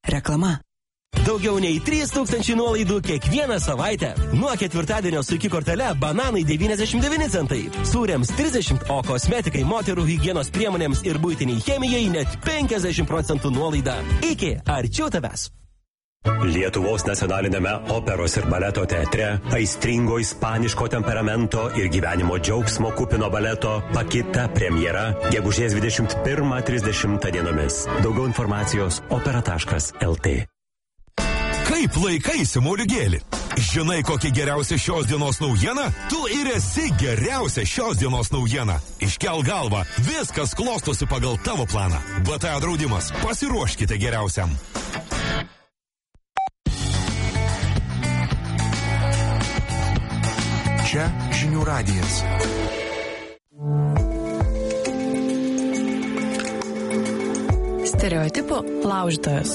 Reklama. Daugiau nei 3000 nuolaidų kiekvieną savaitę. Nuo ketvirtadienio su iki kortele bananai 99 centai, sūriams 30, o kosmetikai, moterų higienos priemonėms ir buitiniai chemijai net 50% nuolaida. Iki arčiau tavęs. Lietuvos nacionalinėme operos ir baleto teatre aistringo ispaniško temperamento ir gyvenimo džiaugsmo kupino baleto Pakita premjera gegužės 21-30 dienomis. Daugiau informacijos opera.lt. Kaip laikaisi, moliūgėli? Žinai, kokia geriausia šios dienos naujiena? Tu ir esi geriausia šios dienos naujiena. Iškel galvą, viskas klostosi pagal tavo planą. BTA draudimas, pasiruoškite geriausiam. Čia žinių radijas. Stereotipų laužytojas.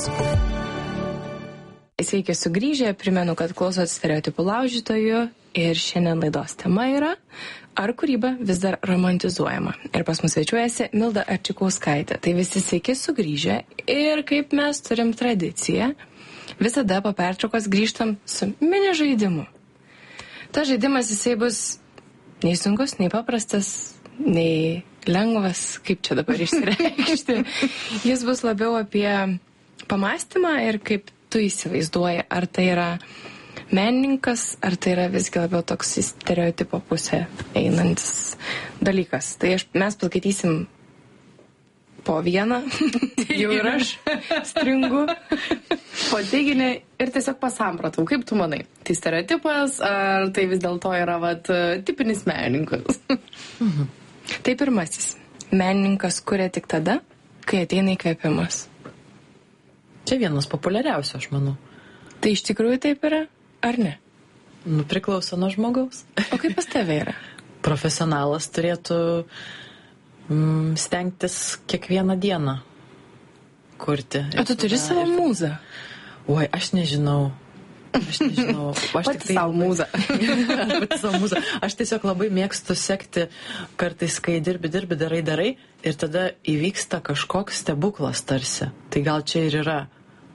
Sveiki sugrįžę, primenu, kad klausot Stereotipų laužytojų ir šiandien laidos tema yra ar kūryba vis dar romantizuojama. Ir pas mus svečiuojasi Milda Arčikauskaitė. Tai visi sveiki sugrįžę ir kaip mes turim tradiciją, visada po pertraukos grįžtam su mini žaidimu. Tas žaidimas jisai bus nei sunkus, nei paprastas, nei lengvas, kaip čia dabar išsireikšti. Jis bus labiau apie pamąstymą ir kaip tu įsivaizduoji, ar tai yra menininkas, ar tai yra visgi labiau toks į stereotipo pusę einantis dalykas. Tai mes paskaitysim po vieną, jau ir aš stringu, po teiginį ir tiesiog pasampratau, kaip tu manai. Tai stereotipas, ar tai vis dėlto yra tipinis menininkas? Tai pirmasis. Menininkas kuria tik tada, kai ateina įkvėpimas. Čia vienas populiariausių, aš manau. Tai iš tikrųjų taip yra, ar ne? Priklauso nuo žmogaus. O kaip pas tave yra? Profesionalas turėtų stengtis kiekvieną dieną kurti. O tu turi savo mūzą? Oi, aš nežinau. Pati savo mūzą. Pati savo mūzą. Aš tiesiog labai mėgstu sekti kartais, kai dirbi, darai ir tada įvyksta kažkoks stebuklas tarsi. Tai gal čia ir yra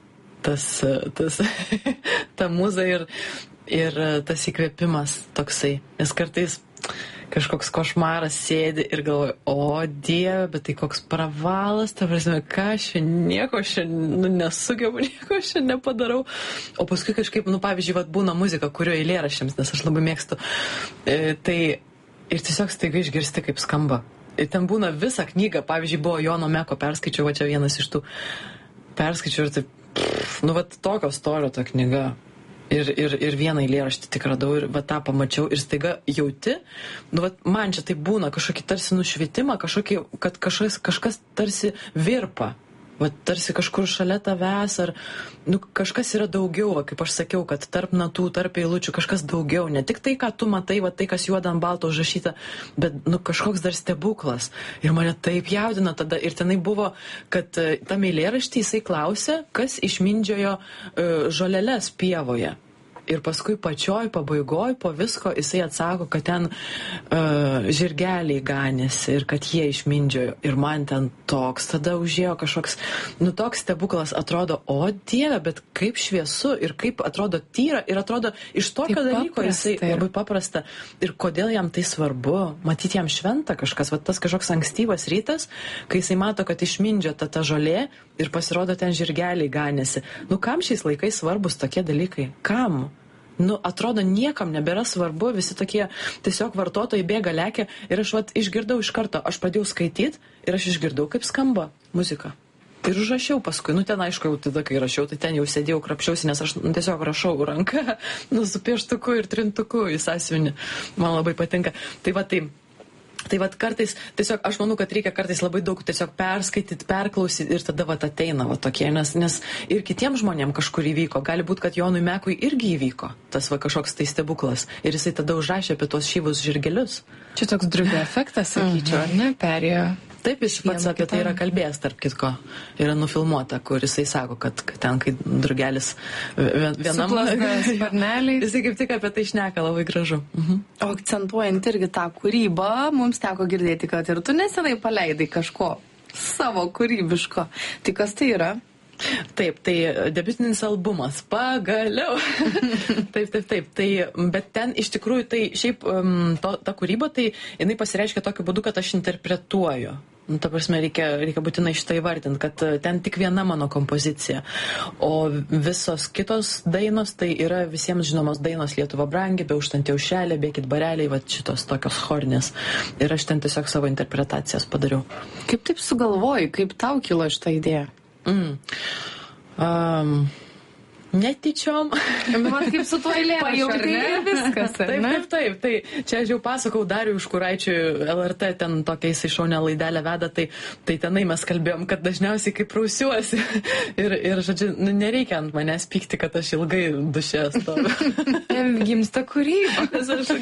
ta mūza ir tas įkvėpimas toksai. Nes kartais kažkoks košmaras sėdi ir galvoju, o Dieve, bet tai koks pravalas, ta prasme, ką aš nieko nesugebu, nieko aš nepadarau. O paskui kažkaip, pavyzdžiui, būna muzika, kurio eilėraščiams, nes aš labai mėgstu. Tai ir tiesiog staiga išgirsti, kaip skamba. Ir ten būna visa knyga, pavyzdžiui, buvo Jono Meko, perskaičiau, čia vienas iš tų perskaičiau ir taip, tokio storio ta knyga. Ir vieną eilėraštį tik radau ir tą pamačiau ir staiga jauti, man čia tai būna kažkokį tarsi nušvitimą, kad kažkas tarsi virpa, tarsi kažkur šalia tavęs, ar kažkas yra daugiau, kaip aš sakiau, kad tarp natų, tarp eilučių kažkas daugiau, ne tik tai, ką tu matai, tai, kas juoda ant balto užrašyta, bet kažkoks dar stebuklas. Ir mane taip jaudina tada, ir tenai buvo, kad tam eilėraštį jisai klausė, kas išmindžiojo žoleles pievoje. Ir paskui pačioj pabaigoj po visko jisai atsako, kad ten žirgeliai ganėsi ir kad jie išmindžiojo. Ir man ten toks tada užėjo kažkoks, toks stebuklas, atrodo, o Dieve, bet kaip šviesu ir kaip atrodo tyra ir atrodo iš tokio dalyko jisai labai paprasta. Ir kodėl jam tai svarbu? Matyti jam šventa kažkas, tas kažkoks ankstyvas rytas, kai jisai mato, kad išmindžiota ta žolė ir pasirodo ten žirgeliai ganėsi. Kam šiais laikais svarbus tokie dalykai? Kam? Atrodo, niekam nebėra svarbu, visi tokie tiesiog vartotojai bėga, lekia ir aš išgirdau iš karto, aš pradėjau skaityti ir aš išgirdau, kaip skamba muzika. Ir užrašiau paskui, ten aišku, jau tada, kai rašiau, tai ten jau sėdėjau, krapščiausi, nes aš tiesiog rašau ranką, su pieštuku ir trintuku į sąsiuvinį. Man labai patinka. Tai kartais, tiesiog aš manau, kad reikia kartais labai daug tiesiog perskaityti, perklausyti ir tada ateina tokie, nes ir kitiems žmonėms kažkur įvyko. Gali būti, kad Jonui Mekui irgi įvyko tas kažkoks tai stebuklas ir jisai tada užrašė apie tuos šyvus žirgelius. Čia toks drugio efektas, sakyčiau, ar ne, perėjo. Taip, jis pats apie tai yra kalbėjęs, tarp kitko. Yra nufilmuota, kur jisai sako, kad ten, kai drugelis vienam... Sparneliais. Jisai kaip tik apie tai šneka, labai gražu. O akcentuojant irgi tą kūrybą, mums teko girdėti, kad ir tu nesenai paleidai kažko savo kūrybiško. Tai kas tai yra? Taip, tai debiutinis albumas, pagaliau. Taip. Tai, bet ten iš tikrųjų, tai šiaip ta kūryba, tai jinai pasireiškia tokiu būdu, kad aš interpretuoju. Ta prasme, reikia būtinai šitą įvardinti, kad ten tik viena mano kompozicija. O visos kitos dainos, tai yra visiems žinomos dainos Lietuva brangi, Beauštanti aušelė, Bėkit bareliai, va šitos tokios chorinės. Ir aš ten tiesiog savo interpretacijas padariau. Kaip taip sugalvoji, kaip tau kilo šitą idėją? Netyčiom. Man kaip su tuo eilėraščiu, ar ne? Viskas, ar ne? Taip. Tai čia aš jau pasakau Dariui Užkuraičiui, LRT ten tokia jisai šaunę laidelę veda, tai tenai mes kalbėjom, kad dažniausiai kaip prausiuosi. Ir žodžiu, nereikia ant manęs pykti, kad aš ilgai duše stoviu. Gimsta kūryba. Nes aš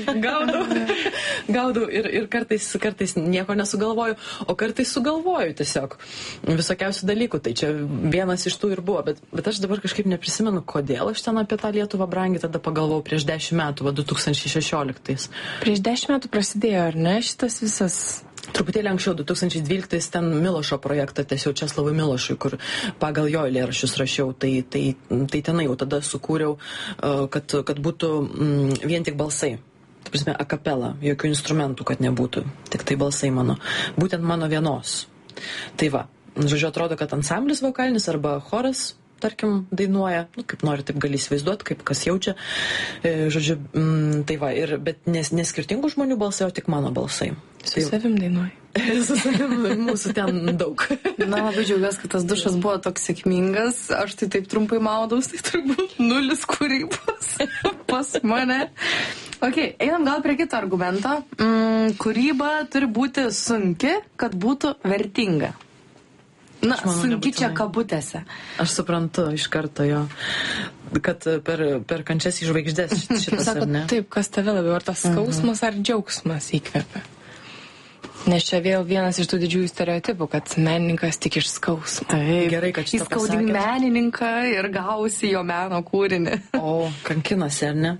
gaudau ir kartais nieko nesugalvoju, o kartais sugalvoju tiesiog visokiausių dalykų. Tai čia vienas iš tų ir buvo, bet aš dabar kažkaip neprisimenu, kodėl aš ten apie tą Lietuvą brangi tada pagalvojau prieš 10 metų, 2016. Prieš 10 metų prasidėjo, ar ne, šitas visas? Truputėlį anksčiau, 2012 ten Milošo projektą tiesiau Česlavui Milošui, kur pagal jo eilėraščius rašiau, tai tenai jau tada sukūriau, kad būtų vien tik balsai. Tai prasme, a capella, jokių instrumentų, kad nebūtų, tik tai balsai mano. Būtent mano vienos. Tai va, žodžiu, atrodo, kad ansamblis vokalinis arba choras, tarkim, dainuoja, kaip nori, taip gali įsivaizduoti, kaip kas jaučia. Žodžiu, tai va, bet neskirtingų žmonių balsai, o tik mano balsai. Su savim dainuoji. Su savim, mūsų ten daug. Na, labai džiaugiuosi, kad tas dušas buvo toks sėkmingas. Aš tai taip trumpai maudaus, tai turbūt 0 kūrybos pas mane. Ok, einam gal prie kito argumento. Kūryba turi būti sunki, kad būtų vertinga. Na, sunki čia kabutėse. Aš suprantu iš karto jo, kad per kančias į žvaigždės šitas, Sako, ar ne? Taip, kas tave labiau, ar tas skausmas ar džiaugsmas įkvepia? Nes čia vėl vienas iš tų didžiųjų stereotipų, kad menininkas tik iš skausmo. Taip, gerai, kad šitą pasakėt. Įskaudink menininką ir gausi jo meno kūrinį. O, kankinasi, ar ne?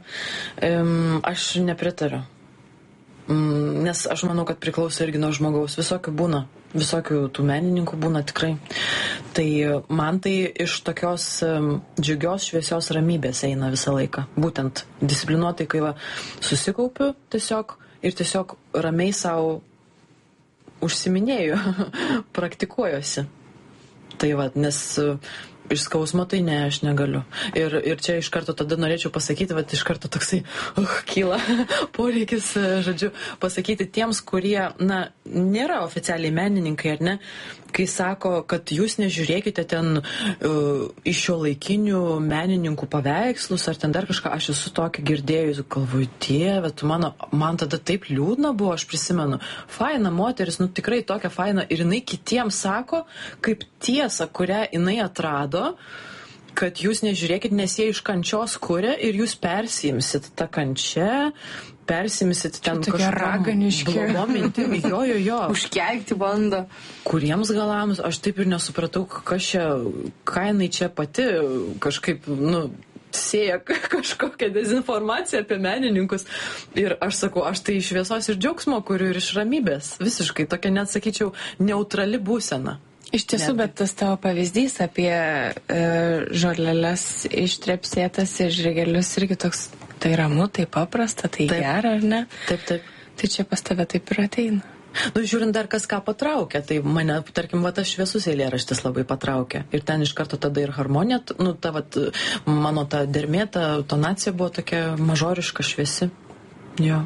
Aš nepritariu. Nes aš manau, kad priklauso irgi nuo žmogaus. Visokių būna. Visokių tų menininkų būna tikrai. Tai man tai iš tokios džiugios, šviesios ramybės eina visą laiką. Būtent disciplinuotai, kai susikaupiu tiesiog ramiai savo užsiminėju, praktikuojuosi. Tai nes iš skausmo tai ne, aš negaliu. Ir čia iš karto tada norėčiau pasakyti, iš karto toksai kyla poreikis, žodžiu, pasakyti tiems, kurie, nėra oficialiai menininkai, ar ne, kai sako, kad jūs nežiūrėkite ten iš šiuolaikinių menininkų paveikslus, ar ten dar kažką, aš esu tokį girdėjus, galvoju, Dieve, man tada taip liūdna buvo, aš prisimenu, faina moteris, tikrai tokia faina, ir jinai kitiems sako, kaip tiesa, kurią jinai atrado, kad jūs nežiūrėkit, nes jie iš kančios kuria ir jūs persiimsit tą kančią, persimsit ten kažką blogom mintim. Jo. Užkeikti bando. Kuriems galams, aš taip ir nesupratau, ką jinai čia pati kažkaip, sėja kažkokią dezinformaciją apie menininkus. Ir aš sakau, aš tai iš šviesos ir džiaugsmo kuriu ir iš ramybės. Visiškai tokia, net sakyčiau, neutrali būsena. Iš tiesų, bet tas tavo pavyzdys apie žolelės ištrepsėtas ir žregelius irgi toks, tai ramu, tai paprasta, tai gera, ar ne? Taip. Tai čia pas tave taip ir ateina. Žiūrint dar kas ką patraukia, tai mane, tarkim, tas šviesus eilėraštis labai patraukia. Ir ten iš karto tada ir harmonija, mano ta dermė, ta tonacija buvo tokia mažoriška, šviesi. Jo.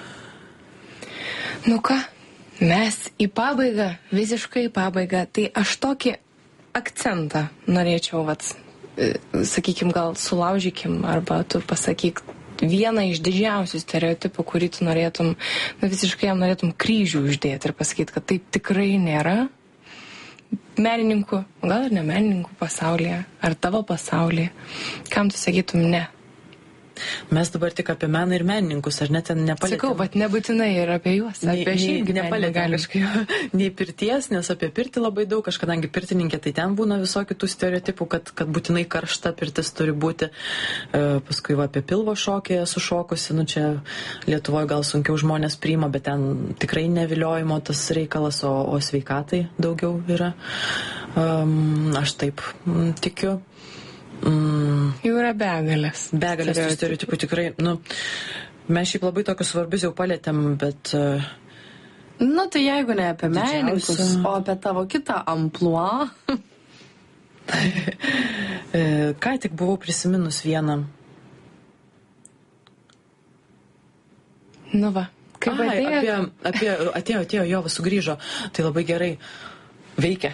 Ką? Mes į pabaigą, visiškai į pabaigą, tai aš tokį akcentą norėčiau, sakykim, gal sulaužykim, arba tu pasakyk vieną iš didžiausių stereotipų, kurį tu norėtum, visiškai jam norėtum kryžių uždėti ir pasakyti, kad taip tikrai nėra menininkų, gal ir ne menininkų pasaulyje, ar tavo pasaulyje. Kam tu sakytum ne? Mes dabar tik apie meną ir menininkus, ar net ten nepalėtėm. Sakau, bet nebūtinai ir apie juos, apie šį nepalėtėm kažkaip nei pirties, nes apie pirtį labai daug, aš kadangi pirtininkė, tai ten būna visokių tų stereotipų, kad būtinai karšta pirtis turi būti. Paskui apie pilvo šokį esu šokusi, čia Lietuvoje gal sunkiau žmonės priima, bet ten tikrai neviliojimo tas reikalas, o sveikatai daugiau yra. Aš taip tikiu. Jau yra begalės. Begalės tų stereotipų tikrai. Mes šiaip labai tokius svarbius jau palėtėm, bet... Tai jeigu ne apie menininkus, o apie tavo kitą amplua. Ką tik buvau prisiminus vieną. Kaip atėjo, jo, sugrįžo. Tai labai gerai. Veikia.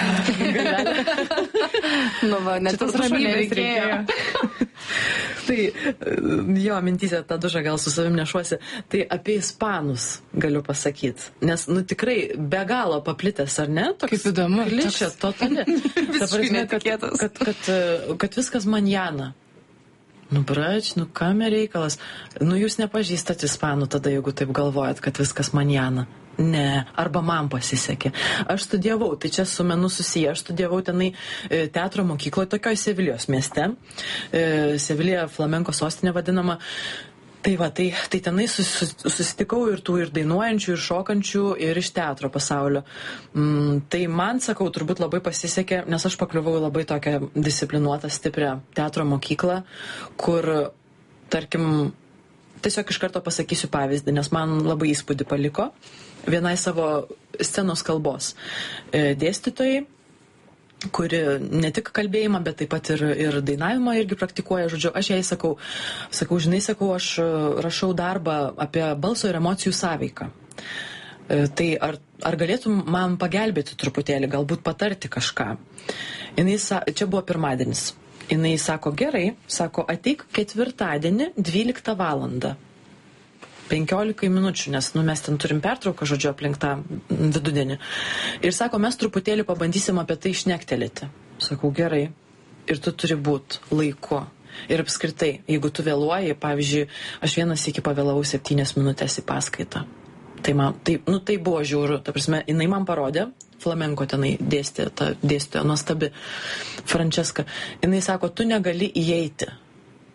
Net tas ramybės reikėjo. Tai jo, mintyse tą dušą gal su savim nešuosi. Tai apie ispanus galiu pasakyti. Nes, tikrai be galo paplitęs, ar ne? Toks kaip įdomu. Klišė, totali. Visiškai netikėtas. Kad viskas manjana. Brač, kame reikalas. Jūs nepažįstat ispanų tada, jeigu taip galvojat, kad viskas manjana. Ne, arba man pasisekė. Aš studijavau, tai čia su menu susiję, aš studijavau tenai teatro mokykloje, tokioj Sevilijos mieste. Sevilija flamenko sostinė vadinama. Tai tenai susitikau ir tų ir dainuojančių, ir šokančių, ir iš teatro pasaulio. Tai man, sakau, turbūt labai pasisekė, nes aš pakliuvau labai tokią disciplinuotą, stiprią teatro mokyklą, kur, tarkim, tiesiog iš karto pasakysiu pavyzdį, nes man labai įspūdį paliko vienai savo scenos kalbos dėstytojai, kuri ne tik kalbėjimą, bet taip pat ir dainavimą irgi praktikuoja. Žodžiu, aš jai sakau, aš rašau darbą apie balso ir emocijų sąveiką. Tai ar galėtum man pagelbėti truputėlį, galbūt patarti kažką? Čia buvo pirmadienis. Jinai sako, gerai, ateik ketvirtadienį 12 valandą. 15 minučių, nes mes ten turim pertrauką, žodžiu, aplink tą vidudienį. Ir sako, mes truputėlį pabandysim apie tai šnektelėti. Sakau, gerai. Ir tu turi būti laiku. Ir apskritai, jeigu tu vėluoji, pavyzdžiui, aš vienas iki pavėlavau 7 minutės į paskaitą. Tai buvo žiauru. Ta prasme, jinai man parodė, flamenko tenai dėstytoja nuostabi, Frančeska. Jinai sako, tu negali įeiti.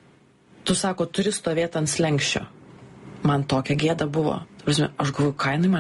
Tu sako, turi stovėti ant slenkščio. Man tokia gėda buvo. Aš galvoju, ką jinai man